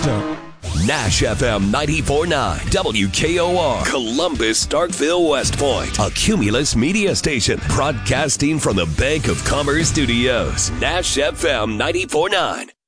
Nash FM 94.9, WKOR, Columbus, Starkville, West Point, a Cumulus media station broadcasting from the Bank of Commerce Studios. Nash FM 94.9.